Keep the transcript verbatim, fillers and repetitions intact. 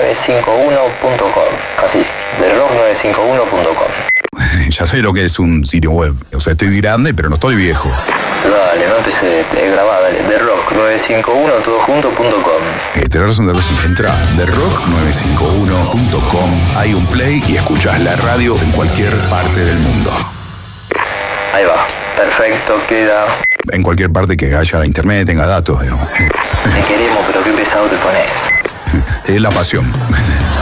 nueve cinco uno punto com. Así, The Rock nueve cinco uno punto com. Ya sé lo que es un sitio web. O sea, estoy grande, pero no estoy viejo. Dale, no empecé, es grabado, dale. The Rock nueve cinco uno todo junto punto com. Eh, tenés razón, tenés razón. Entra a The Rock nueve cinco uno punto com. Hay un play y escuchás la radio en cualquier parte del mundo. Ahí va, perfecto, queda. En cualquier parte que haya internet, tenga datos, digamos. Te queremos, pero qué pesado te pones. Es la pasión.